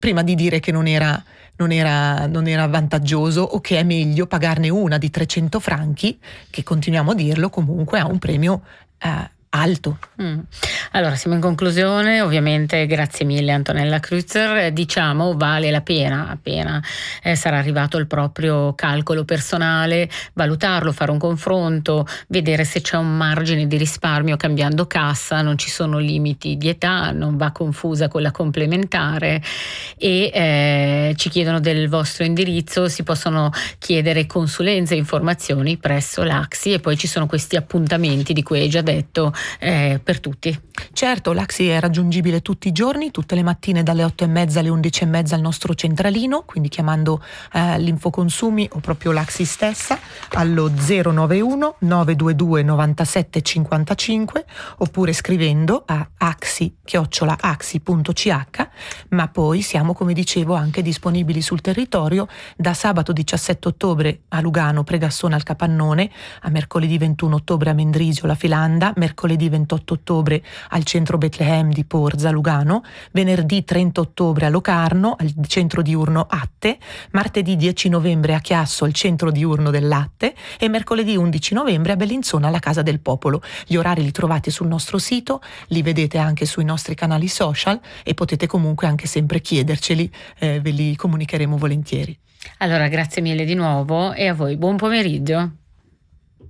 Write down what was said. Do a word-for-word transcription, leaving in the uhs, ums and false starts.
prima di dire che non era, non era, non era vantaggioso o che è meglio pagarne una di trecento franchi, che continuiamo a dirlo, comunque ha un premio eh, alto. Mm. Allora siamo in conclusione, ovviamente grazie mille Antonella Kreutzer, diciamo vale la pena appena eh, sarà arrivato il proprio calcolo personale, valutarlo, fare un confronto, vedere se c'è un margine di risparmio cambiando cassa, non ci sono limiti di età, non va confusa con la complementare e eh, ci chiedono del vostro indirizzo, si possono chiedere consulenze e informazioni presso l'A C S I e poi ci sono questi appuntamenti di cui hai già detto Eh, per tutti. Certo, l'A C S I è raggiungibile tutti i giorni, tutte le mattine dalle otto e mezza alle undici e mezza al nostro centralino, quindi chiamando eh, l'Infoconsumi o proprio l'A C S I stessa allo zero nove uno nove due due nove sette cinque cinque oppure scrivendo a axi chiocciola axi punto c h, ma poi siamo, come dicevo, anche disponibili sul territorio da sabato diciassette ottobre a Lugano, Pregassone al Capannone, a mercoledì ventuno ottobre a Mendrisio La Filanda, mercoledì ventotto ottobre al centro Bethlehem di Porza, Lugano, venerdì trenta ottobre a Locarno, al centro diurno Atte, martedì dieci novembre a Chiasso, al centro diurno del Latte, e mercoledì undici novembre a Bellinzona, alla Casa del Popolo. Gli orari li trovate sul nostro sito, li vedete anche sui nostri canali social e potete comunque anche sempre chiederceli, eh, ve li comunicheremo volentieri. Allora grazie mille di nuovo e a voi buon pomeriggio.